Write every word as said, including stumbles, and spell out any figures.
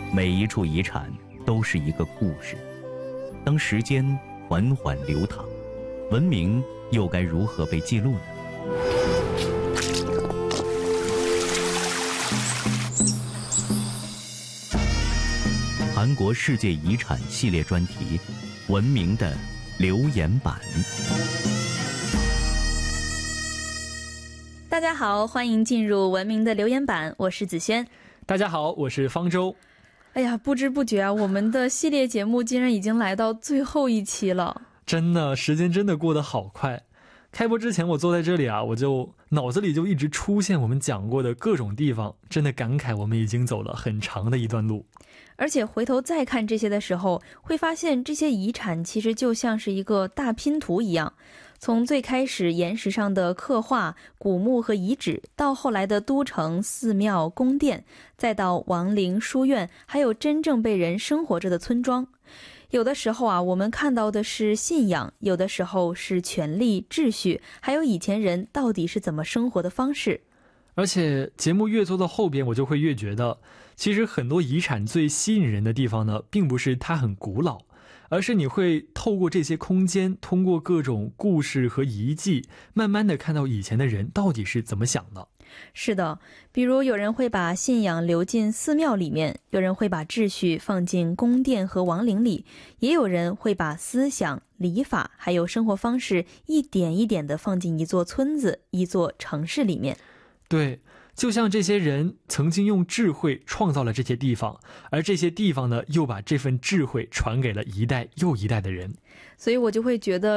每一处遗产都是一个故事。当时间缓缓流淌，文明又该如何被记录呢？韩国世界遗产系列专题，文明的留言板。 大家好，欢迎进入文明的留言板，我是子轩。 大家好，我是方舟。 哎呀，不知不觉啊，我们的系列节目竟然已经来到最后一期了。 真的，时间真的过得好快。开播之前我坐在这里啊，我就脑子里就一直出现我们讲过的各种地方，真的感慨我们已经走了很长的一段路。 而且回头再看这些的时候，会发现这些遗产其实就像是一个大拼图一样，从最开始岩石上的刻画、古墓和遗址，到后来的都城、寺庙、宫殿，再到王陵、书院，还有真正被人生活着的村庄。有的时候啊，我们看到的是信仰，有的时候是权力、秩序，还有以前人到底是怎么生活的方式。 而且节目越做到后边，我就会越觉得，其实很多遗产最吸引人的地方呢，并不是它很古老，而是你会透过这些空间，通过各种故事和遗迹，慢慢的看到以前的人到底是怎么想的。 是的，比如有人会把信仰留进寺庙里面，有人会把秩序放进宫殿和王陵里，也有人会把思想、礼法还有生活方式一点一点的放进一座村子、一座城市里面。 对，就像这些人曾经用智慧创造了这些地方，而这些地方呢，又把这份智慧传给了一代又一代的人。 所以我就会觉得